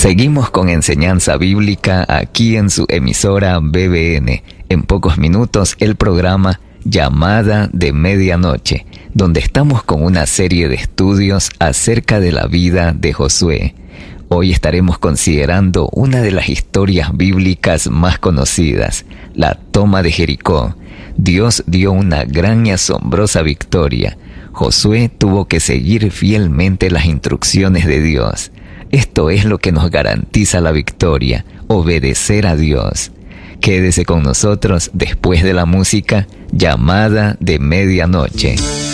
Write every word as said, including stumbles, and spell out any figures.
Seguimos con enseñanza bíblica aquí en su emisora B B N. En pocos minutos el programa Llamada de Medianoche, donde estamos con una serie de estudios acerca de la vida de Josué. Hoy estaremos considerando una de las historias bíblicas más conocidas, la toma de Jericó. Dios dio una gran y asombrosa victoria. Josué tuvo que seguir fielmente las instrucciones de Dios. Esto es lo que nos garantiza la victoria, obedecer a Dios. Quédese con nosotros después de la música Llamada de Medianoche.